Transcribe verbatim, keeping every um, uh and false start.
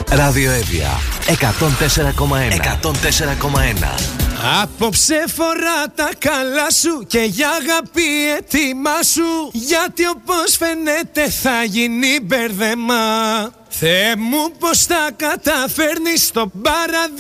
Ραδιοέβεια εκατόν τέσσερα κόμμα ένα. εκατόν τέσσερα κόμμα ένα. Απόψε φορά τα καλά σου και για αγάπη έτοιμά σου, γιατί όπως φαίνεται θα γίνει μπέρδεμα. Θεέ μου πως τα καταφέρνεις στο παραδείγμα.